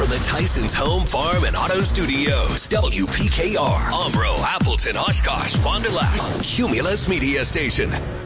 from the Tyson's Home, Farm, and Auto Studios. WPKR, Omro, Appleton, Oshkosh, Fond du Lac, on Cumulus Media Station.